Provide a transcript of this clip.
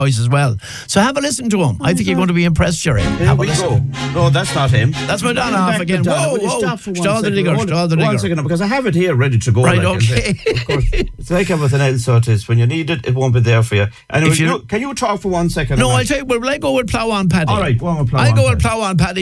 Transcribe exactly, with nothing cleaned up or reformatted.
voice as well. So have a listen to him. I think you're going to be impressed, Jerry. Here Have a we listen. go. No, that's not him. That's Madonna off Back again. Madonna. Whoa, Will you whoa. stop for one Stall the second? digger, Hold- stall the One digger. second, because I have it here ready to go. Right, like, okay. and, uh, Of course, it's like everything else, so it is. When you need it, it won't be there for you. And If you- you, can you talk for one second? No, about- I'll tell you, will I go with Plow on Paddy? All right, go on with Plow I'll on, go with Paddy. Plow on Paddy.